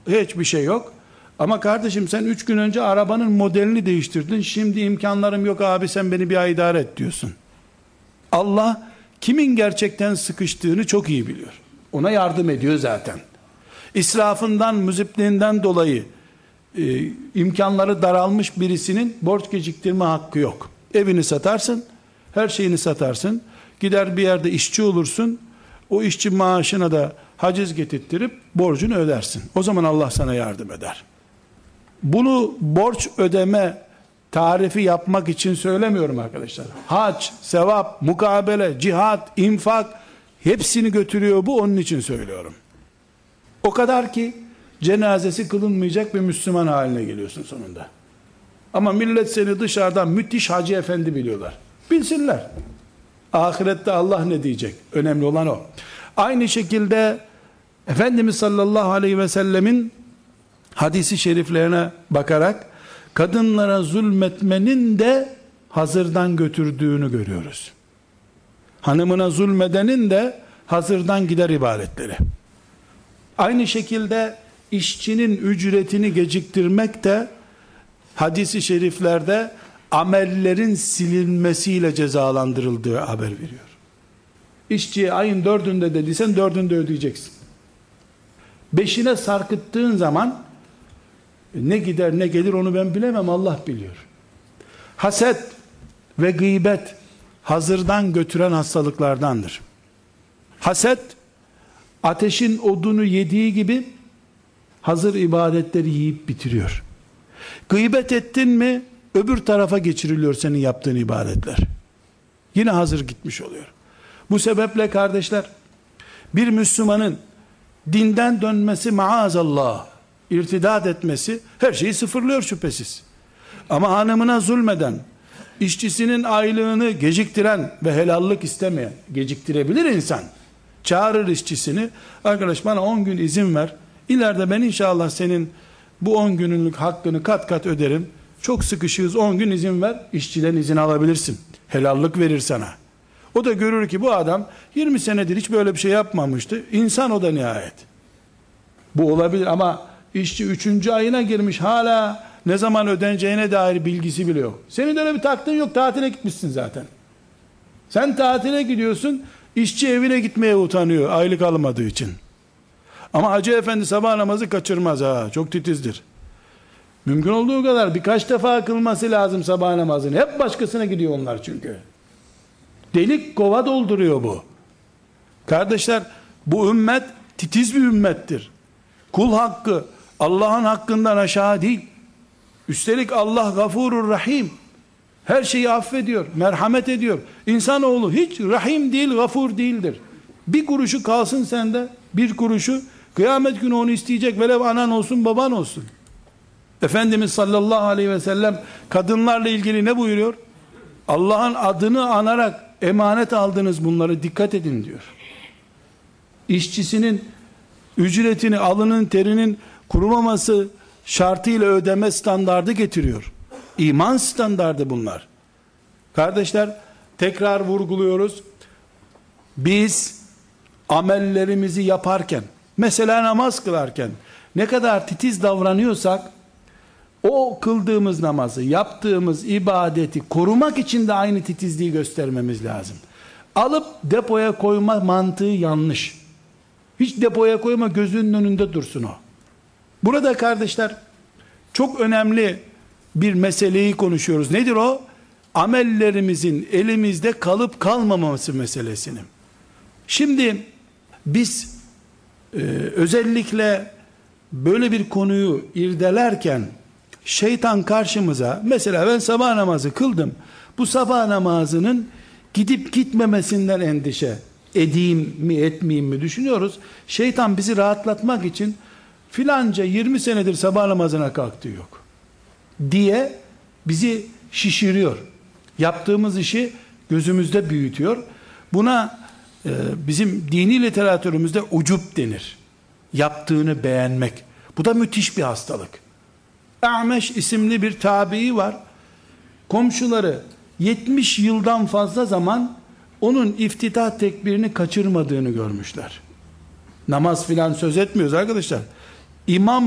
hiçbir şey yok. Ama kardeşim sen 3 gün önce arabanın modelini değiştirdin. Şimdi imkanlarım yok abi, sen beni bir ay idare et diyorsun. Allah kimin gerçekten sıkıştığını çok iyi biliyor. Ona yardım ediyor zaten. İsrafından, müzipliğinden dolayı imkanları daralmış birisinin borç geciktirme hakkı yok. Evini satarsın, her şeyini satarsın. Gider bir yerde işçi olursun. O işçi maaşına da haciz getirttirip borcunu ödersin. O zaman Allah sana yardım eder. Bunu borç ödeme tarifi yapmak için söylemiyorum arkadaşlar. Hac, sevap, mukabele, cihat, infak hepsini götürüyor bu, onun için söylüyorum. O kadar ki cenazesi kılınmayacak bir Müslüman haline geliyorsun sonunda. Ama millet seni dışarıdan müthiş hacı efendi biliyorlar. Bilsinler. Ahirette Allah ne diyecek? Önemli olan o. Aynı şekilde Efendimiz sallallahu aleyhi ve sellemin hadisi şeriflerine bakarak kadınlara zulmetmenin de hazırdan götürdüğünü görüyoruz. Hanımına zulmedenin de hazırdan gider ibadetleri. Aynı şekilde işçinin ücretini geciktirmek de hadisi şeriflerde amellerin silinmesiyle cezalandırıldığı haber veriyor. İşçiye ayın 4'ünde dediysen 4'ünde ödeyeceksin. 5'ine sarkıttığın zaman ne gider ne gelir onu ben bilemem, Allah biliyor. Haset ve gıybet hazırdan götüren hastalıklardandır. Haset ateşin odunu yediği gibi hazır ibadetleri yiyip bitiriyor. Gıybet ettin mi öbür tarafa geçiriliyor senin yaptığın ibadetler. Yine hazır gitmiş oluyor. Bu sebeple kardeşler, bir Müslümanın dinden dönmesi, maazallah, irtidat etmesi her şeyi sıfırlıyor şüphesiz. Ama hanımına zulmeden, işçisinin aylığını geciktiren ve helallik istemeyen, geciktirebilir insan. Çağırır işçisini, arkadaş bana 10 gün izin ver, ileride ben inşallah senin bu 10 günlük hakkını kat kat öderim, çok sıkışığız 10 gün izin ver, işçiden izin alabilirsin, helallik verir sana. O da görür ki bu adam 20 senedir hiç böyle bir şey yapmamıştı, İnsan o da nihayet. Bu olabilir ama işçi 3. ayına girmiş, hala ne zaman ödeneceğine dair bilgisi bile yok. Senin de öyle bir taktığın yok, tatile gitmişsin zaten. Sen tatile gidiyorsun, işçi evine gitmeye utanıyor aylık almadığı için. Ama Hacı Efendi sabah namazı kaçırmaz ha, çok titizdir. Mümkün olduğu kadar birkaç defa kılması lazım sabah namazını. Hep başkasına gidiyor onlar çünkü. Delik kova dolduruyor bu. Kardeşler, bu ümmet titiz bir ümmettir. Kul hakkı Allah'ın hakkından aşağı değil. Üstelik Allah gafurur rahim. Her şeyi affediyor, merhamet ediyor. İnsanoğlu hiç rahim değil, gafur değildir. Bir kuruşu kalsın sende, bir kuruşu kıyamet günü onu isteyecek, velev anan olsun baban olsun. Efendimiz sallallahu aleyhi ve sellem kadınlarla ilgili ne buyuruyor? Allah'ın adını anarak emanet aldınız bunları, dikkat edin diyor. İşçisinin ücretini, alının terinin kurumaması şartıyla ödeme standardı getiriyor. İman standardı bunlar. Kardeşler, tekrar vurguluyoruz. Biz amellerimizi yaparken, mesela namaz kılarken ne kadar titiz davranıyorsak, o kıldığımız namazı, yaptığımız ibadeti korumak için de aynı titizliği göstermemiz lazım. Alıp depoya koyma mantığı yanlış. Hiç depoya koyma, gözünün önünde dursun o. Burada kardeşler, çok önemli bir meseleyi konuşuyoruz. Nedir o? Amellerimizin elimizde kalıp kalmaması meselesini. Şimdi biz özellikle böyle bir konuyu irdelerken şeytan karşımıza, mesela ben sabah namazı kıldım, bu sabah namazının gidip gitmemesinden endişe edeyim mi etmeyeyim mi düşünüyoruz. Şeytan bizi rahatlatmak için filanca 20 senedir sabah namazına kalktığı yok diye bizi şişiriyor. Yaptığımız işi gözümüzde büyütüyor. Buna bizim dini literatürümüzde ucub denir. Yaptığını beğenmek. Bu da müthiş bir hastalık. A'meş isimli bir tabi'i var. Komşuları 70 yıldan fazla zaman onun iftitah tekbirini kaçırmadığını görmüşler. Namaz filan söz etmiyoruz arkadaşlar. İmam